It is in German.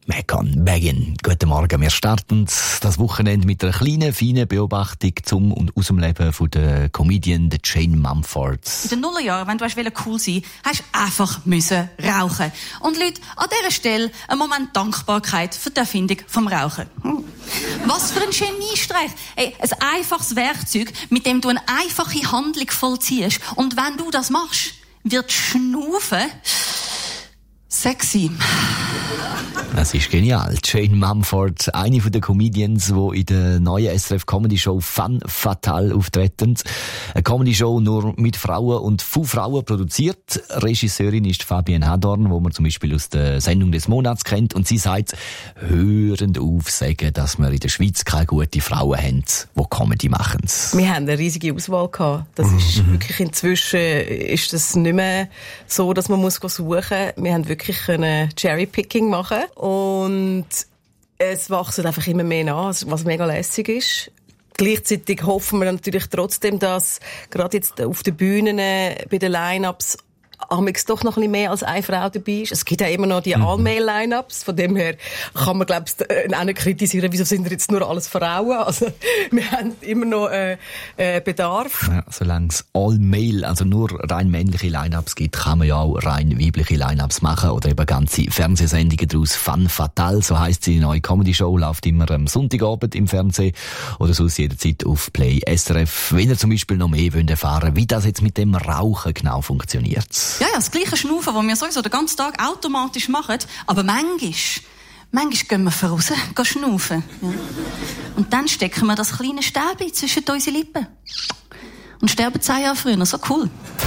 Megan Begin. Guten Morgen. Wir starten das Wochenende mit einer kleinen, feinen Beobachtung zum und aus dem Leben von der Comedian Jane Mumford. In den Nullerjahren, wenn du cool sein wolltest, hast du einfach müssen rauchen. Und Leute, an dieser Stelle ein Moment Dankbarkeit für die Erfindung vom Rauchen. Was für ein Geniestreich. Hey, ein einfaches Werkzeug, mit dem du eine einfache Handlung vollziehst. Und wenn du das machst, wird Schnaufen sexy. Das ist genial. Jane Mumford, eine der Comedians, die in der neuen SRF Comedy Show Femme Fatale auftreten. Eine Comedy Show nur mit Frauen und von Frauen produziert. Regisseurin ist Fabienne Hadorn, wo man zum Beispiel aus der Sendung des Monats kennt. Und sie sagt, hörend auf sagen, dass wir in der Schweiz keine guten Frauen haben, die Comedy machen. Wir haben eine riesige Auswahl gehabt. Das ist wirklich inzwischen ist das nicht mehr so, dass man suchen muss. Wir haben wirklich Cherry-Picking machen. Und es wachsen einfach immer mehr nach, was mega lässig ist. Gleichzeitig hoffen wir natürlich trotzdem, dass gerade jetzt auf den Bühnen bei den Line-Ups amigs doch noch ein bisschen mehr als eine Frau dabei ist. Es gibt ja immer noch die All-Male-Line-Ups. Von dem her kann man, glaube ich, auch nicht kritisieren, wieso sind jetzt nur alles Frauen. Also, wir haben immer noch Bedarf. Ja, solange es All-Male, also nur rein männliche Line-Ups gibt, kann man ja auch rein weibliche Line-Ups machen oder eben ganze Fernsehsendungen daraus. Femme Fatale, so heisst sie, die neue Comedy-Show, läuft immer am Sonntagabend im Fernsehen oder sonst jederzeit auf Play SRF. Wenn ihr zum Beispiel noch mehr erfahren wollt, wie das jetzt mit dem Rauchen genau funktioniert. Ja, das gleiche Schnaufen, das wir sowieso den ganzen Tag automatisch machen, aber manchmal gehen wir voraus, gehen schnaufen. Ja. Und dann stecken wir das kleine Stäbchen zwischen unsere Lippen. Und sterben 10 Jahre früher, so cool.